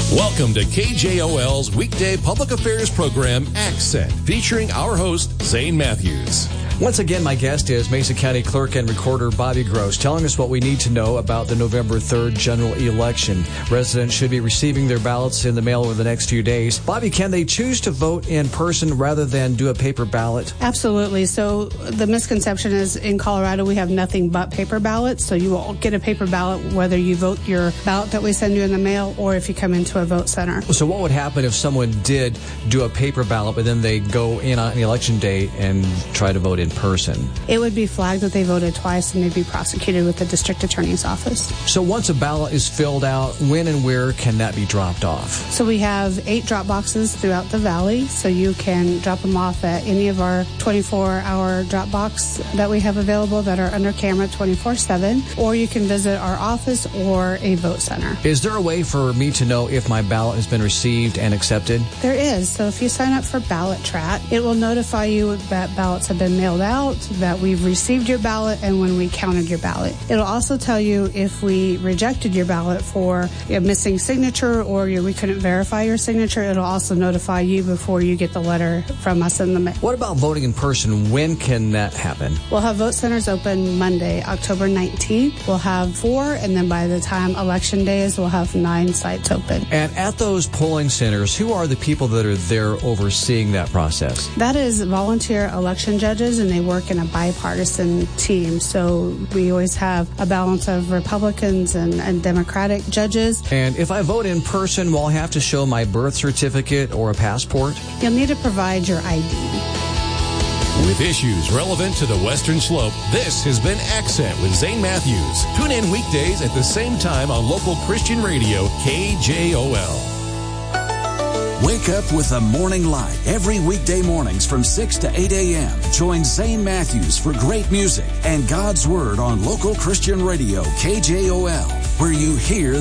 Welcome to KJOL's weekday public affairs program, Accent, featuring our host, Zane Matthews. Once again, my guest is Mason County Clerk and Recorder Bobby Gross, telling us what we need to know about the November 3rd general election. Residents should be receiving their ballots in the mail over the next few days. Bobby, can they choose to vote in person rather than do a paper ballot? Absolutely. So the misconception is in Colorado we have nothing but paper ballots, so you will get a paper ballot whether you vote your ballot that we send you in the mail or if you come into a vote center. So what would happen if someone did do a paper ballot, but then they go in on election day and try to vote in person? It would be flagged that they voted twice and they'd be prosecuted with the district attorney's office. So once a ballot is filled out, when and where can that be dropped off? So we have 8 drop boxes throughout the valley, so you can drop them off at any of our 24-hour drop box that we have available that are under camera 24/7, or you can visit our office or a vote center. Is there a way for me to know if my ballot has been received and accepted? There is. So if you sign up for Ballot Track, it will notify you that ballots have been mailed out, that we've received your ballot, and when we counted your ballot. It'll also tell you if we rejected your ballot for a missing signature or we couldn't verify your signature. It'll also notify you before you get the letter from us in the mail. What about voting in person? When can that happen? We'll have vote centers open Monday, October 19th. We'll have 4, and then by the time election day is, we'll have 9 sites open. And at those polling centers, who are the people that are there overseeing that process? That is volunteer election judges, and they work in a bipartisan team. So we always have a balance of Republicans and Democratic judges. And if I vote in person, will I have to show my birth certificate or a passport? You'll need to provide your ID. With issues relevant to the Western Slope, this has been Accent with Zane Matthews. Tune in weekdays at the same time on local Christian radio, KJOL. Wake up with the morning light every weekday mornings from 6 to 8 a.m. Join Zane Matthews for great music and God's Word on local Christian radio, KJOL, where you hear